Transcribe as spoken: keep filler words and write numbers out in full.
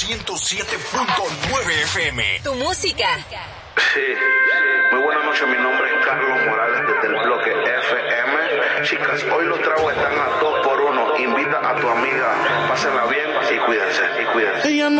ciento siete punto nueve F M. Tu música. Sí, muy buenas noches, mi nombre es Carlos Morales desde el bloque F M. Chicas, hoy los tragos están a dos por uno. Invita a tu amiga, pásenla bien y cuídense, y cuídense.